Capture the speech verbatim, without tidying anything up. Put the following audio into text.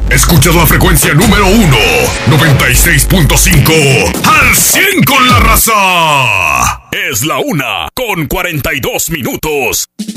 Escuchas la frecuencia número uno, noventa y seis punto cinco, al cien con la raza. Es la una con cuarenta y dos minutos.